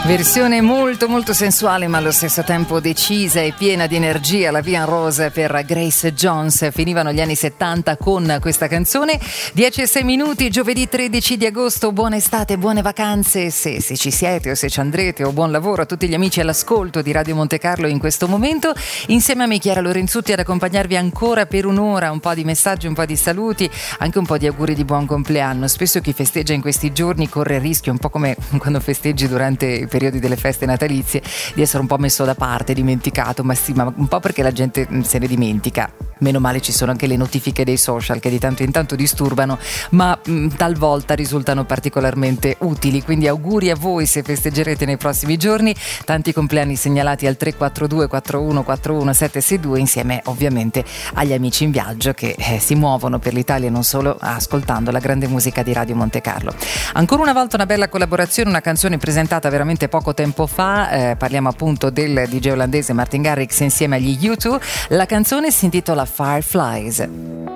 Versione molto molto sensuale ma allo stesso tempo decisa e piena di energia, la Vian Rose per Grace Jones. Finivano gli anni 70 con questa canzone. 10:06, giovedì 13 di agosto. Buona estate, buone vacanze se ci siete o se ci andrete, o buon lavoro a tutti gli amici all'ascolto di Radio Monte Carlo in questo momento. Insieme a me Chiara Lorenzutti ad accompagnarvi ancora per un'ora, un po' di messaggi, un po' di saluti, anche un po' di auguri di buon compleanno. Spesso chi festeggia in questi giorni corre il rischio, un po' come quando festeggi durante i periodi delle feste natalizie, di essere un po' messo da parte, dimenticato, ma sì, ma un po' perché la gente se ne dimentica. Meno male ci sono anche le notifiche dei social che di tanto in tanto disturbano, ma talvolta risultano particolarmente utili. Quindi auguri a voi se festeggerete nei prossimi giorni. Tanti compleanni segnalati al 342 41 41 762, insieme ovviamente agli amici in viaggio che si muovono per l'Italia non solo ascoltando la grande musica di Radio Monte Carlo. Ancora una volta una bella collaborazione, una canzone presentata veramente poco tempo fa, parliamo appunto del DJ olandese Martin Garrix insieme agli U2. La canzone si intitola Fireflies.